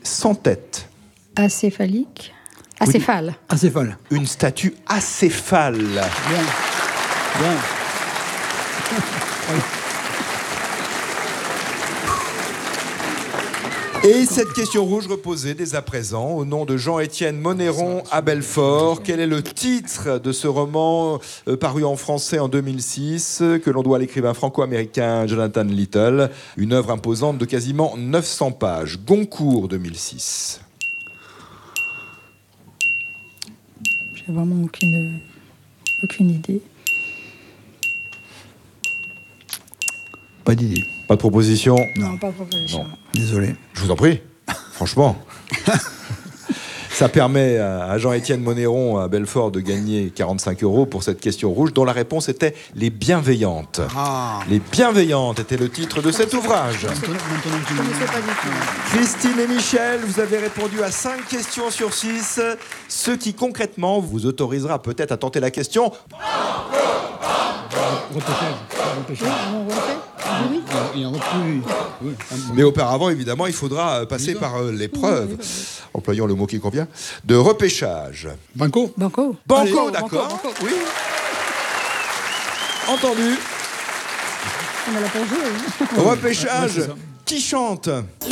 sans tête. Acéphalique. Acéphale. Acéphale. Une statue acéphale. Bien. Bien. Et cette question rouge reposée dès à présent au nom de Jean-Étienne Monneron à Belfort. Quel est le titre de ce roman paru en français en 2006 que l'on doit à l'écrivain franco-américain Jonathan Little? Une œuvre imposante de quasiment 900 pages. Goncourt 2006. J'ai vraiment aucune idée. Pas d'idée. Pas de proposition? Non, pas de proposition. Non. Désolé. Je vous en prie, franchement. Ça permet à Jean-Étienne Monneron à Belfort de gagner 45 € pour cette question rouge dont la réponse était Les Bienveillantes. Ah. Les Bienveillantes était le titre de cet ouvrage. Maintenant, Je ne sais pas du tout. Christine et Michel, vous avez répondu à 5 questions sur 6, ce qui concrètement vous autorisera peut-être à tenter la question. repêchage. On refait? Oui. Il y a un repris. Oui. Mais auparavant, évidemment, il faudra passer par l'épreuve, employant le mot qui convient, de repêchage. Banco. Banco. Banco, d'accord. Banco. Oui. Entendu. On a la pour jouer. Repêchage. Ouais, c'est ça. Qui chante?